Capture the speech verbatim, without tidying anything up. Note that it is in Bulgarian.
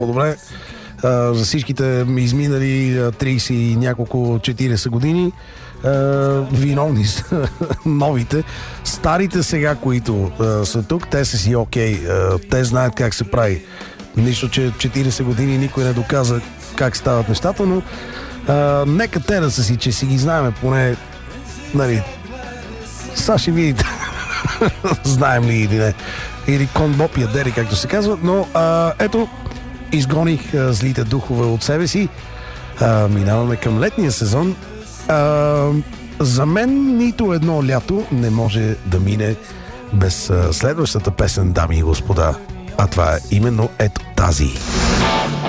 Добре, а, за всичките изминали трийсет и няколко четирийсет години, а, виновни са новите. Старите сега, които а, са тук, те са си окей. А, те знаят как се прави. Нищо, че четирийсет години никой не доказа как стават нещата, но а, нека те да са си, че си ги знаеме поне, нали, сега ще видите знаем ли или не, или кон Боб ядери, както се казва, но а, ето, изгоних а, злите духове от себе си. А, минаваме към летния сезон. А, за мен нито едно лято не може да мине без а, следващата песен, дами и господа. А това е именно ето тази.